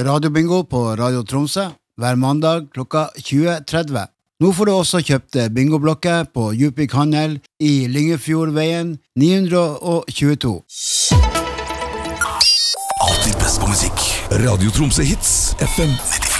radiobingo på Radio Tromsø hver mandag klokka 20:30. Nå får du også kjøpt bingoblokker på Djupvik Handel i Lyngefjordveien 922. Alltid best på musikk. Radio Tromsø Hits FM 95.